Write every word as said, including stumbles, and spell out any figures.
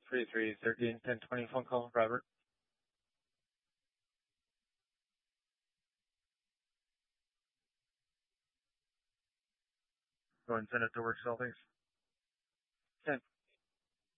three three thirteen ten twenty phone call, Robert. Go ahead and send it to work cell, thanks. ten.